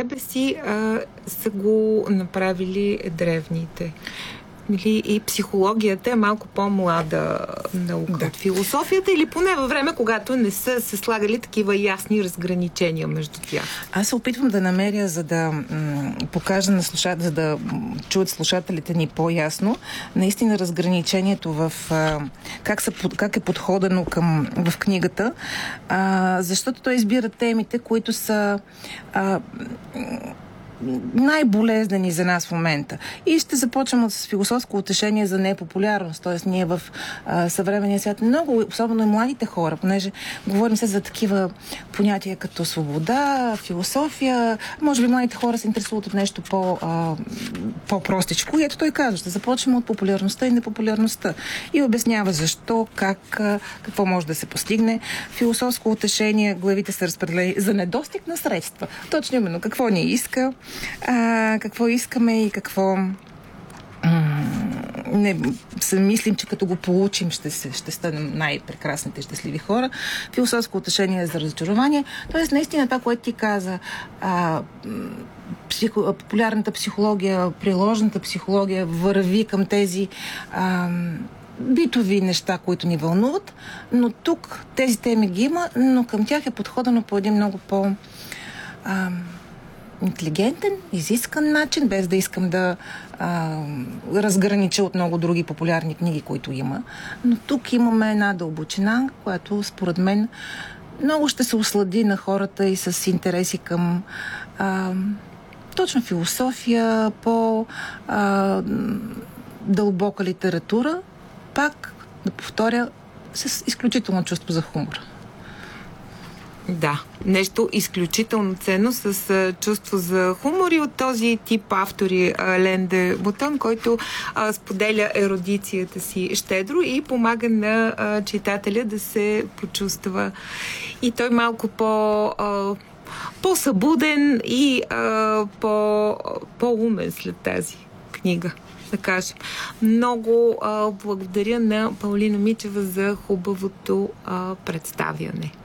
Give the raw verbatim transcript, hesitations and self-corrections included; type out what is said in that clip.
себе си, а, са го направили древните. И психологията е малко по-млада наука да. от философията, или поне във време, когато не са се слагали такива ясни разграничения между тях. Аз се опитвам да намеря, за да м- покажа на слушателите, за да чуят слушателите ни по-ясно, наистина разграничението в а, как, са, как е подходено към, в книгата, а, защото той избира темите, които са а, най-болезнени за нас в момента. И ще започнем с философско утешение за непопулярност. Т.е. ние в а, съвременния свят много, особено и младите хора, понеже говорим се за такива понятия като свобода, философия. Може би младите хора се интересуват от нещо по, а, по-простичко. И ето той казва, ще започнем от популярността и непопулярността. И обяснява защо, как, а, какво може да се постигне. Философско утешение, главите са разпределени за недостиг на средства. Точно именно какво ни иска, А, какво искаме и какво не се мислим, че като го получим ще, се, ще станем най-прекрасните щастливи хора. Философско утешение за разочарование. Тоест, наистина това, което ти каза, а, психо, популярната психология, приложната психология върви към тези а, битови неща, които ни вълнуват, но тук тези теми ги има, но към тях е подходено по един много по- а, интелигентен, изискан начин, без да искам да а, разгранича от много други популярни книги, които има. Но тук имаме една дълбочина, която според мен много ще се услади на хората и с интереси към а, точно философия, по а, дълбока литература, пак да повторя, с изключително чувство за хумор. Да, нещо изключително ценно с а, чувство за хумор и от този тип автори, а, Лен де Ботон, който а, споделя ерудицията си щедро и помага на а, читателя да се почувства и той малко по... А, по-събуден и а, по, по-умен след тази книга, да кажем. Много а, благодаря на Паулина Мичева за хубавото а, представяне.